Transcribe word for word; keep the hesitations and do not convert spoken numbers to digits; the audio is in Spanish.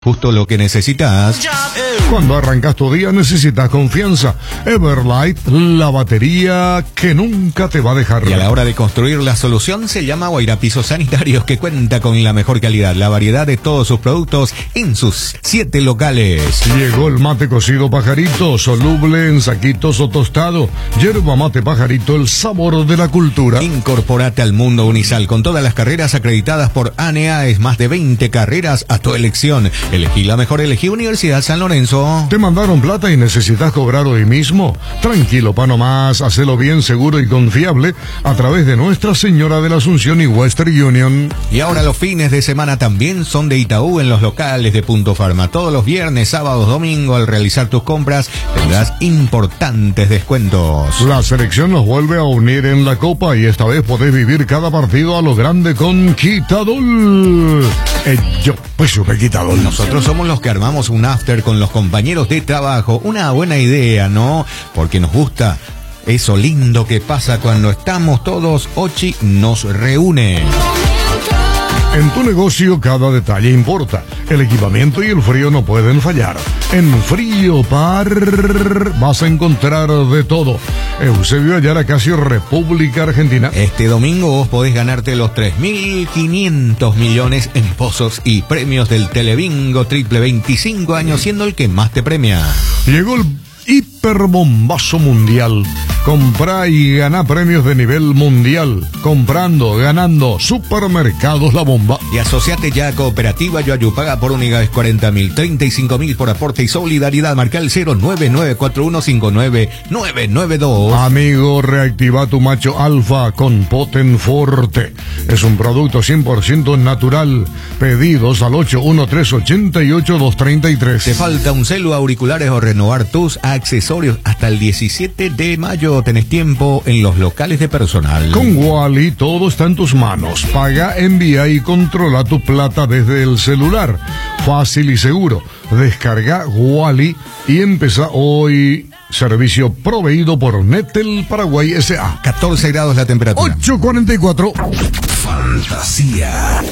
justo lo que necesitas. Cuando arrancas tu día necesitas confianza. Everlight, la batería que nunca te va a dejar. Y a la hora de construir la solución se llama Guaira Pisos Sanitarios, que cuenta con la mejor calidad, la variedad de todos sus productos en sus siete locales. Llegó el mate cocido Pajarito, soluble en saquitos o tostado. Yerba mate Pajarito, el sabor de la cultura. Incorporate al mundo Unisal con todas las carreras acreditadas por A N A. Es más de veinte carreras a tu elección. Elegí la mejor, elegí Universidad San Lorenzo. ¿Te mandaron plata y necesitas cobrar hoy mismo? Tranquilo, pa' nomás, hacelo bien, seguro y confiable a través de Nuestra Señora de la Asunción y Western Union. Y ahora los fines de semana también son de Itaú en los locales de Punto Farma. Todos los viernes, sábados, domingo, al realizar tus compras tendrás importantes descuentos. La selección nos vuelve a unir en la Copa y esta vez podés vivir cada partido a lo grande con Quitadol. Eh, yo, pues yo me Quitadol. Nosotros somos los que armamos un after con los compañeros de trabajo. Una buena idea, ¿no? Porque nos gusta eso lindo que pasa cuando estamos todos. Ochi nos reúne. En tu negocio cada detalle importa. El equipamiento y el frío no pueden fallar. En Frío Par vas a encontrar de todo. Eusebio Ayala Casio, República Argentina. Este domingo vos podés ganarte los tres mil quinientos millones en pozos y premios del Telebingo Triple, veinticinco años siendo el que más te premia. Llegó el hiperbombazo mundial. Comprá y ganá premios de nivel mundial. Comprando, ganando. Supermercados La Bomba. Y asociate ya a Cooperativa Yoayu. Paga por unidades cuarenta mil, treinta y cinco mil por aporte y solidaridad. Marca el cero nueve nueve cuatro uno cinco nueve nueve nueve dos. Amigo, reactiva tu macho alfa con Potenforte. Es un producto cien por ciento natural. Pedidos al ocho uno tres, ocho ocho, dos tres tres. ¿Te falta un celu, auriculares o renovar tus accesorios? Hasta el diecisiete de mayo tenés tiempo en los locales de personal. Con Wally todo está en tus manos. Paga, envía y controla tu plata desde el celular. Fácil y seguro. Descarga Wally y empezá hoy. Servicio proveído por Netel Paraguay S A. catorce grados la temperatura. ocho cuarenta y cuatro. Fantasía.